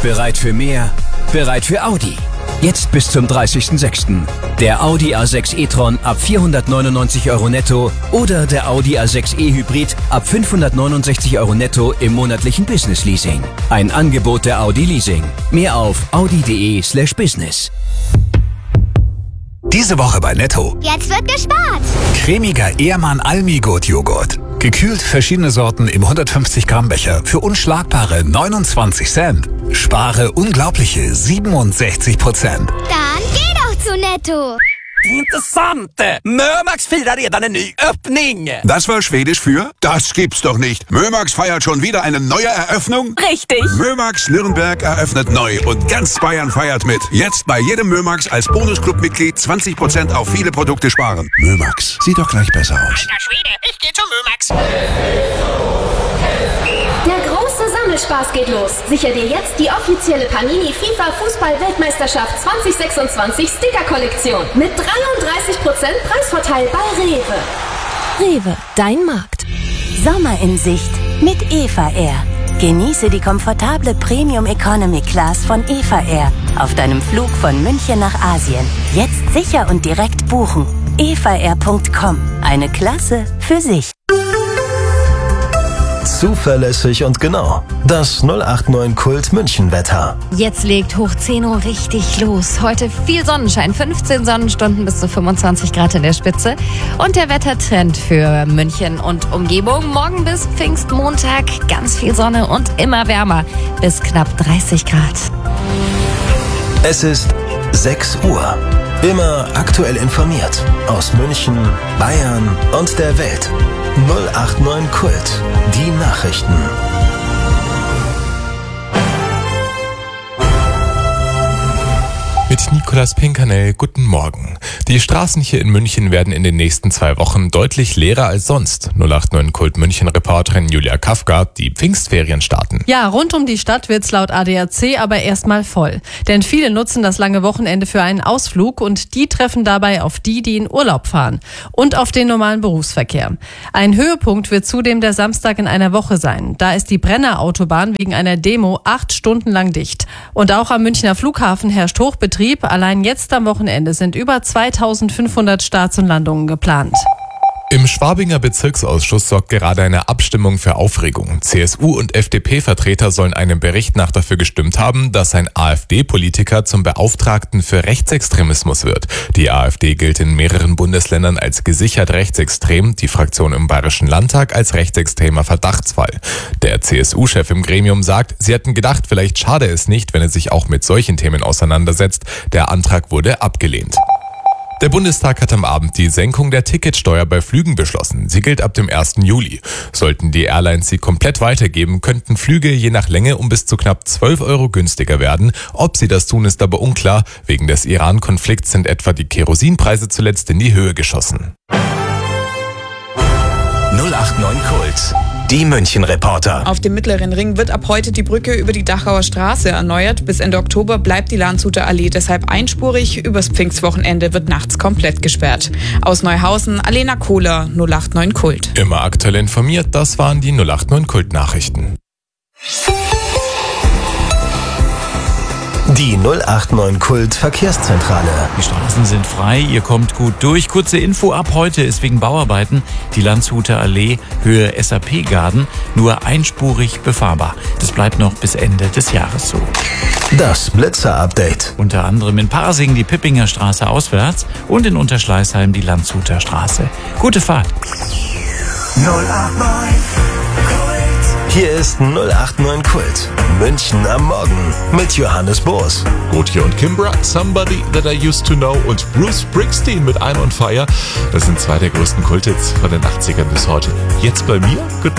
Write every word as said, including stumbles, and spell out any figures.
Bereit für mehr? Bereit für Audi? Jetzt bis zum dreißigsten sechsten Der Audi A sechs e-tron ab vierhundertneunundneunzig Euro netto oder der Audi A sechs e-Hybrid ab fünfhundertneunundsechzig Euro netto im monatlichen Business Leasing. Ein Angebot der Audi Leasing. Mehr auf audi.de slash business. Diese Woche bei Netto. Jetzt wird gespart. Cremiger Ehrmann Almi-Gut Joghurt. Gekühlt verschiedene Sorten im hundertfünfzig Gramm Becher für unschlagbare neunundzwanzig Cent. Spare unglaubliche siebenundsechzig Prozent. Dann geh doch zu Netto. Intressant! Mömax firar redan en ny öppning! Das war Schwedisch für? Das gibt's doch nicht. Mömax feiert schon wieder eine neue Eröffnung? Richtig! Mömax Nürnberg eröffnet neu und ganz Bayern feiert mit. Jetzt bei jedem Mömax als Bonusclub-Mitglied zwanzig Prozent auf viele Produkte sparen. Mömax, sieht doch gleich besser aus. Alter Schwede, ich geh zu Mömax! Der große Sammelspaß geht los. Sicher dir jetzt die offizielle Panini FIFA Fußball-Weltmeisterschaft zwanzig sechsundzwanzig Sticker-Kollektion mit dreiunddreißig Prozent Preisvorteil bei Rewe. Rewe, dein Markt. Sommer in Sicht mit Eva Air. Genieße die komfortable Premium Economy Class von Eva Air auf deinem Flug von München nach Asien. Jetzt sicher und direkt buchen. eva air punkt com. Eine Klasse für sich. Zuverlässig und genau. Das null acht neun Kult München Wetter. Jetzt legt hoch zehn Uhr richtig los. Heute viel Sonnenschein, fünfzehn Sonnenstunden bis zu fünfundzwanzig Grad in der Spitze. Und der Wettertrend für München und Umgebung. Morgen bis Pfingstmontag ganz viel Sonne und immer wärmer bis knapp dreißig Grad. Es ist sechs Uhr. Immer aktuell informiert. Aus München, Bayern und der Welt. null acht neun Kult. Die Nachrichten. Mit Nicolas Pinkernell, guten Morgen. Die Straßen hier in München werden in den nächsten zwei Wochen deutlich leerer als sonst. null acht neun Kult München-Reporterin Julia Kafka, die Pfingstferien starten. Ja, rund um die Stadt wird's laut A D A C aber erstmal voll. Denn viele nutzen das lange Wochenende für einen Ausflug und die treffen dabei auf die, die in Urlaub fahren. Und auf den normalen Berufsverkehr. Ein Höhepunkt wird zudem der Samstag in einer Woche sein. Da ist die Brenner-Autobahn wegen einer Demo acht Stunden lang dicht. Und auch am Münchner Flughafen herrscht Hochbetrieb. Allein jetzt am Wochenende sind über zweitausendfünfhundert Starts und Landungen geplant. Im Schwabinger Bezirksausschuss sorgt gerade eine Abstimmung für Aufregung. C S U- und F D P-Vertreter sollen einem Bericht nach dafür gestimmt haben, dass ein AfD-Politiker zum Beauftragten für Rechtsextremismus wird. Die AfD gilt in mehreren Bundesländern als gesichert rechtsextrem, die Fraktion im Bayerischen Landtag als rechtsextremer Verdachtsfall. Der C S U-Chef im Gremium sagt, sie hätten gedacht, vielleicht schade es nicht, wenn er sich auch mit solchen Themen auseinandersetzt. Der Antrag wurde abgelehnt. Der Bundestag hat am Abend die Senkung der Ticketsteuer bei Flügen beschlossen. Sie gilt ab dem ersten Juli. Sollten die Airlines sie komplett weitergeben, könnten Flüge je nach Länge um bis zu knapp zwölf Euro günstiger werden. Ob sie das tun, ist aber unklar. Wegen des Iran-Konflikts sind etwa die Kerosinpreise zuletzt in die Höhe geschossen. null acht neun Kult. Die München-Reporter. Auf dem Mittleren Ring wird ab heute die Brücke über die Dachauer Straße erneuert. Bis Ende Oktober bleibt die Landshuter Allee deshalb einspurig. Übers Pfingstwochenende wird nachts komplett gesperrt. Aus Neuhausen, Alena Kohler, null acht neun Kult. Immer aktuell informiert, das waren die null acht neun Kult-Nachrichten. Die null acht neun Kult Verkehrszentrale. Die Straßen sind frei, ihr kommt gut durch. Kurze Info, ab heute ist wegen Bauarbeiten die Landshuter Allee Höhe S A P-Garden nur einspurig befahrbar. Das bleibt noch bis Ende des Jahres so. Das Blitzer-Update. Unter anderem in Pasing die Pippinger Straße auswärts und in Unterschleißheim die Landshuter Straße. Gute Fahrt. null acht neun Kult. Hier ist null acht neun Kult. München am Morgen mit Johannes Boos. Gotye und Kimbra, Somebody That I Used to Know und Bruce Springsteen mit I'm on Fire. Das sind zwei der größten Kulthits von den achtzigern bis heute. Jetzt bei mir. Guten